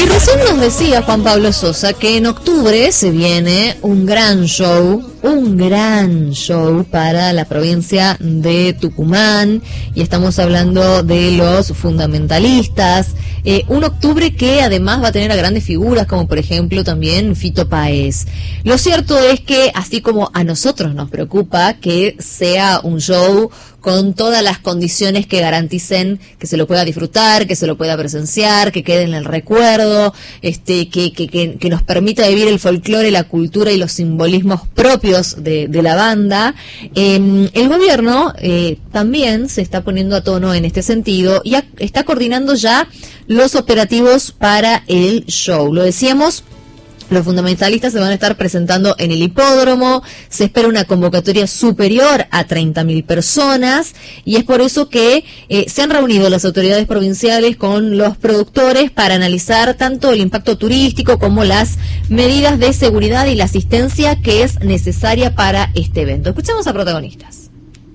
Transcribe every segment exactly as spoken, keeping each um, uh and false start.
Y recién nos decía Juan Pablo Sosa que en octubre se viene un gran show, un gran show para la provincia de Tucumán, y estamos hablando de los fundamentalistas, eh, un octubre que además va a tener a grandes figuras como por ejemplo también Fito Páez. Lo cierto es que así como a nosotros nos preocupa que sea un show con todas las condiciones que garanticen que se lo pueda disfrutar, que se lo pueda presenciar, que quede en el recuerdo, este, que, que, que, que nos permita vivir el folclore, la cultura y los simbolismos propios de, de la banda, eh, el gobierno eh, también se está poniendo a tono en este sentido y a, está coordinando ya los operativos para el show. Lo decíamos, los fundamentalistas se van a estar presentando en el hipódromo, se espera una convocatoria superior a treinta mil personas y es por eso que eh, se han reunido las autoridades provinciales con los productores para analizar tanto el impacto turístico como las medidas de seguridad y la asistencia que es necesaria para este evento. Escuchamos a protagonistas.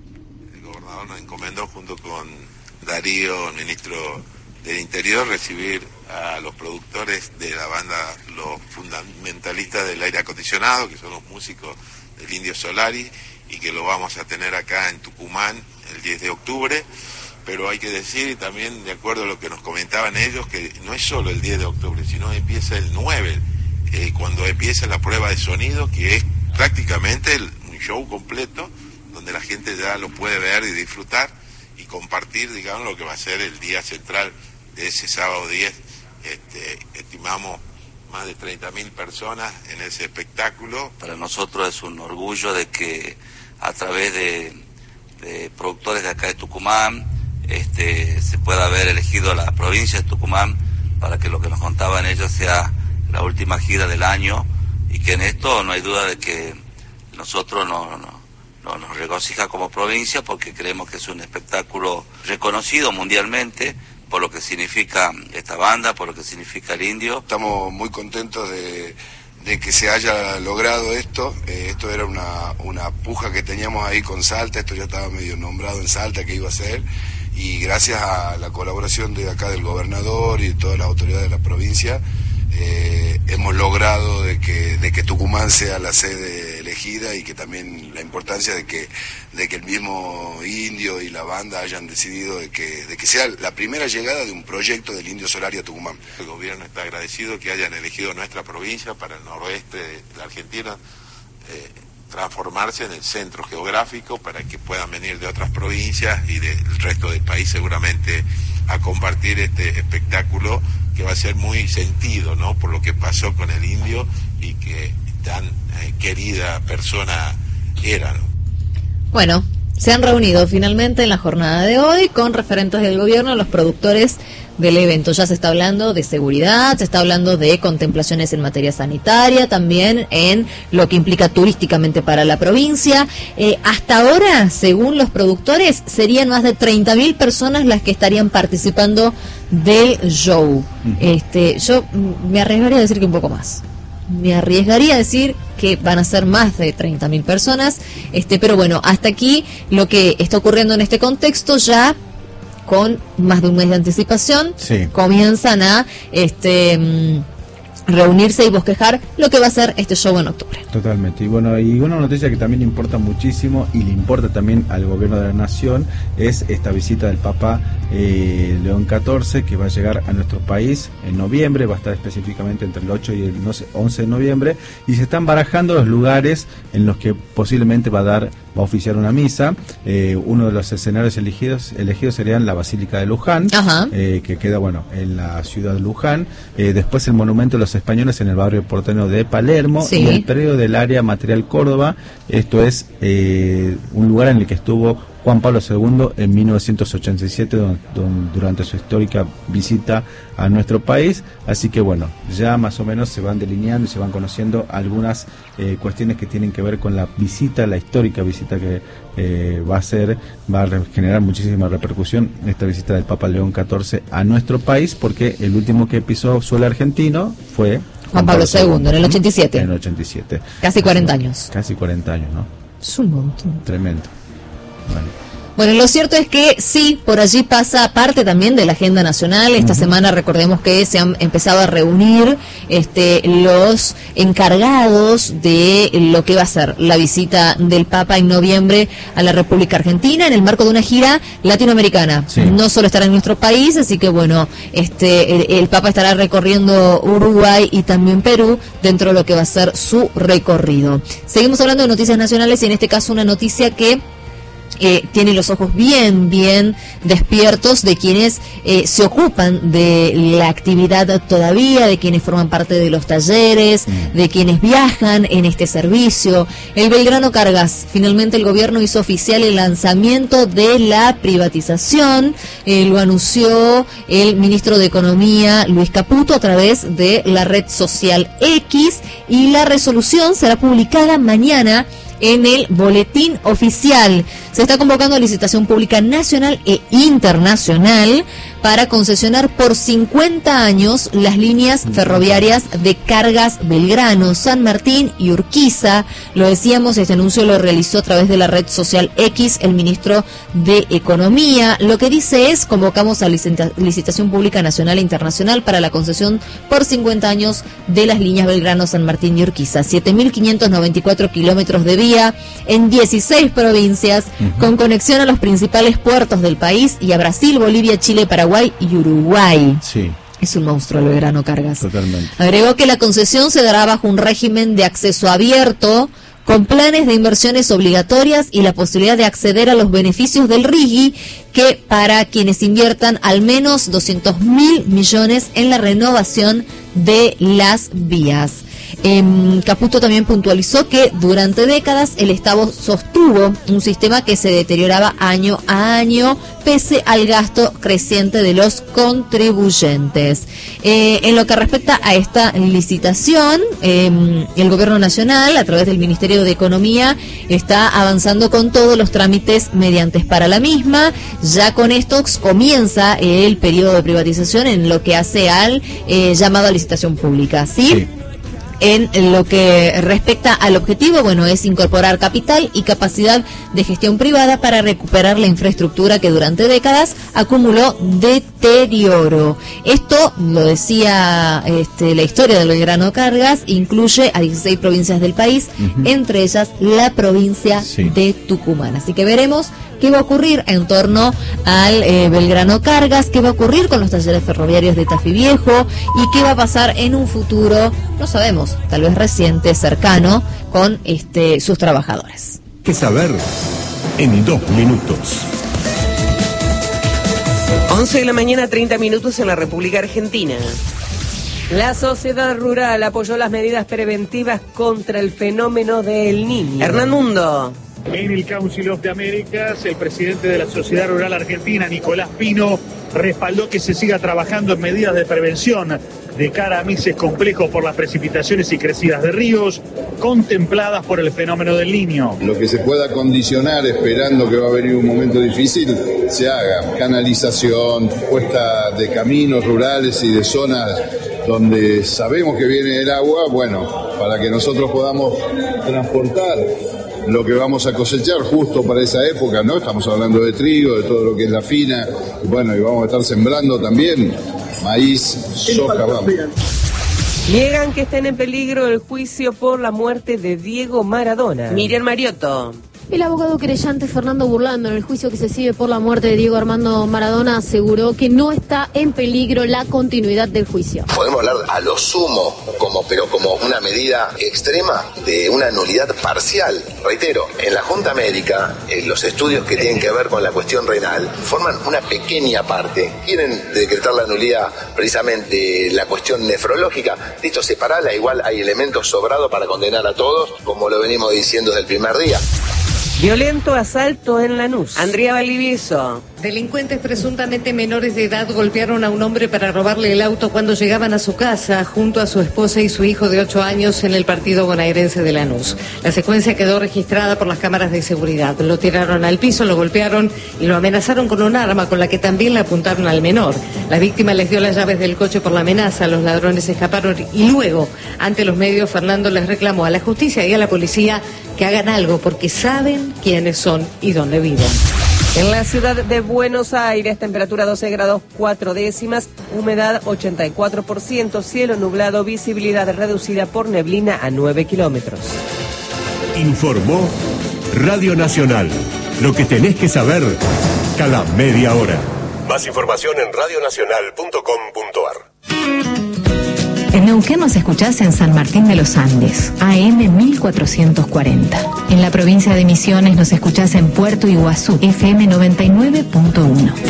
El gobernador nos encomendó junto con Darío, el ministro del Interior, recibir a los productores de la banda, los fundamentalistas del aire acondicionado, que son los músicos del Indio Solari, y que lo vamos a tener acá en Tucumán el diez de octubre, pero hay que decir también, de acuerdo a lo que nos comentaban ellos, que no es solo el diez de octubre, sino empieza el nueve, eh, cuando empieza la prueba de sonido, que es prácticamente el, un show completo, donde la gente ya lo puede ver y disfrutar, y compartir, digamos, lo que va a ser el día central de ese sábado diez. Este, estimamos más de treinta mil personas en ese espectáculo. Para nosotros es un orgullo de que a través de, de productores de acá de Tucumán este, se pueda haber elegido la provincia de Tucumán para que lo que nos contaban ellos sea la última gira del año, y que en esto no hay duda de que nosotros no, no, no nos regocija como provincia, porque creemos que es un espectáculo reconocido mundialmente por lo que significa esta banda, por lo que significa el indio. Estamos muy contentos de, de que se haya logrado esto. Eh, esto era una, una puja que teníamos ahí con Salta, esto ya estaba medio nombrado en Salta que iba a ser, y gracias a la colaboración de acá del gobernador y de todas las autoridades de la provincia, eh, hemos logrado de que, de que Tucumán sea la sede elegida, y que también la importancia de que, de que el mismo Indio y la banda hayan decidido de que, de que sea la primera llegada de un proyecto del Indio Solari a Tucumán. El gobierno está agradecido que hayan elegido nuestra provincia para el noroeste de la Argentina, eh, transformarse en el centro geográfico para que puedan venir de otras provincias y del resto del país seguramente a compartir este espectáculo que va a ser muy sentido, ¿no?, por lo que pasó con el indio y que tan eh, querida persona era, ¿no? Bueno, se han reunido finalmente en la jornada de hoy con referentes del gobierno, los productores del evento. Ya se está hablando de seguridad, se está hablando de contemplaciones en materia sanitaria, también en lo que implica turísticamente para la provincia. Eh, hasta ahora, según los productores, serían más de treinta mil personas las que estarían participando del show. Uh-huh. Este, yo me arriesgaría a decir que un poco más. Me arriesgaría a decir que van a ser más de treinta mil personas, este, pero bueno, hasta aquí lo que está ocurriendo en este contexto. Ya con más de un mes de anticipación, sí, comienzan a este reunirse y bosquejar lo que va a ser este show en octubre. Totalmente. Y bueno, y una noticia que también importa muchísimo y le importa también al gobierno de la nación es esta visita del Papa eh, León catorce, que va a llegar a nuestro país en noviembre, va a estar específicamente entre el ocho y el once de noviembre, y se están barajando los lugares en los que posiblemente va a dar va a oficiar una misa. Eh, uno de los escenarios elegidos elegidos serían la Basílica de Luján, eh, que queda bueno en la ciudad de Luján, eh, después el Monumento de los Españoles en el barrio porteño de Palermo, sí, y el predio del área material Córdoba. Esto es eh, un lugar en el que estuvo Juan Pablo segundo en mil novecientos ochenta y siete don, don, durante su histórica visita a nuestro país. Así que bueno, ya más o menos se van delineando y se van conociendo algunas eh, cuestiones que tienen que ver con la visita, la histórica visita que eh, va a ser, va a generar muchísima repercusión esta visita del Papa León catorce a nuestro país, porque el último que pisó suelo argentino fue Juan, Juan Pablo segundo, en el ochenta y siete. En el ochenta y siete. Casi cuarenta años. Casi cuarenta años, ¿no? Es un montón. Tremendo. Vale. Bueno, lo cierto es que sí, por allí pasa parte también de la agenda nacional. Esta uh-huh. semana recordemos que se han empezado a reunir este, los encargados de lo que va a ser la visita del Papa en noviembre a la República Argentina en el marco de una gira latinoamericana. Sí. No solo estará en nuestro país, así que bueno, este, el, el Papa estará recorriendo Uruguay y también Perú dentro de lo que va a ser su recorrido. Seguimos hablando de noticias nacionales y en este caso una noticia que Eh, tiene los ojos bien, bien despiertos de quienes eh, se ocupan de la actividad todavía, de quienes forman parte de los talleres, de quienes viajan en este servicio. El Belgrano Cargas, finalmente el gobierno hizo oficial el lanzamiento de la privatización, eh, lo anunció el ministro de Economía, Luis Caputo, a través de la red social X, y la resolución será publicada mañana en el boletín oficial. Se está convocando a licitación pública nacional e internacional para concesionar por cincuenta años las líneas ferroviarias de Cargas Belgrano, San Martín y Urquiza. Lo decíamos, este anuncio lo realizó a través de la red social X el ministro de Economía. Lo que dice es: convocamos a licita- licitación pública nacional e internacional para la concesión por cincuenta años de las líneas Belgrano, San Martín y Urquiza. siete mil quinientos noventa y cuatro kilómetros de vía en dieciséis provincias, uh-huh. con conexión a los principales puertos del país y a Brasil, Bolivia, Chile, Paraguay y Uruguay. Sí. Es un monstruo el Belgrano Cargas. Totalmente. Agregó que la concesión se dará bajo un régimen de acceso abierto, con planes de inversiones obligatorias y la posibilidad de acceder a los beneficios del R I G I, que para quienes inviertan al menos doscientos mil millones en la renovación de las vías. Eh, Caputo también puntualizó que durante décadas el Estado sostuvo un sistema que se deterioraba año a año pese al gasto creciente de los contribuyentes. Eh, en lo que respecta a esta licitación, eh, el Gobierno Nacional, a través del Ministerio de Economía, está avanzando con todos los trámites mediantes para la misma. Ya con esto comienza el periodo de privatización en lo que hace al eh, llamado a licitación pública, ¿sí? Sí. En lo que respecta al objetivo, bueno, es incorporar capital y capacidad de gestión privada para recuperar la infraestructura que durante décadas acumuló deterioro. Esto, lo decía este, la historia del Belgrano Cargas, incluye a dieciséis provincias del país, uh-huh. entre ellas la provincia sí. de Tucumán. Así que veremos qué va a ocurrir en torno al eh, Belgrano Cargas, qué va a ocurrir con los talleres ferroviarios de Tafí Viejo y qué va a pasar en un futuro, no sabemos, tal vez reciente, cercano, con este sus trabajadores. ¿Qué saber en dos minutos? once de la mañana, treinta minutos en la República Argentina. La sociedad rural apoyó las medidas preventivas contra el fenómeno del Niño. Hernán Mundo. En el Council of the Americas, el presidente de la Sociedad Rural Argentina, Nicolás Pino, respaldó que se siga trabajando en medidas de prevención de cara a meses complejos por las precipitaciones y crecidas de ríos contempladas por el fenómeno del Niño. Lo que se pueda condicionar esperando que va a venir un momento difícil, se haga. Canalización, puesta de caminos rurales y de zonas donde sabemos que viene el agua, bueno, para que nosotros podamos transportar lo que vamos a cosechar justo para esa época, ¿no? Estamos hablando de trigo, de todo lo que es la fina, y bueno, y vamos a estar sembrando también maíz, soja, vamos. Niegan que estén en peligro el juicio por la muerte de Diego Maradona. Miriam Mariotto. El abogado querellante Fernando Burlando, en el juicio que se sigue por la muerte de Diego Armando Maradona, aseguró que no está en peligro la continuidad del juicio. Podemos hablar a lo sumo, como, pero como una medida extrema de una nulidad parcial. Reitero, en la Junta Médica, en los estudios que tienen que ver con la cuestión renal, forman una pequeña parte. Quieren decretar la nulidad precisamente la cuestión nefrológica. Listo, separala, igual hay elementos sobrados para condenar a todos, como lo venimos diciendo desde el primer día. Violento asalto en Lanús. Andrea Valdivieso. Delincuentes presuntamente menores de edad golpearon a un hombre para robarle el auto cuando llegaban a su casa junto a su esposa y su hijo de ocho años en el partido bonaerense de Lanús. La secuencia quedó registrada por las cámaras de seguridad. Lo tiraron al piso, lo golpearon y lo amenazaron con un arma con la que también le apuntaron al menor. La víctima les dio las llaves del coche por la amenaza. Los ladrones escaparon y luego, ante los medios, Fernando les reclamó a la justicia y a la policía que hagan algo porque saben quiénes son y dónde viven. En la ciudad de Buenos Aires, temperatura doce grados cuatro décimas, humedad ochenta y cuatro por ciento, cielo nublado, visibilidad reducida por neblina a nueve kilómetros. Informó Radio Nacional. Lo que tenés que saber cada media hora. Más información en radio nacional punto com punto a r. En Neuquén nos escuchás en San Martín de los Andes, A M mil cuatrocientos cuarenta. En la provincia de Misiones nos escuchás en Puerto Iguazú, F M noventa y nueve punto uno.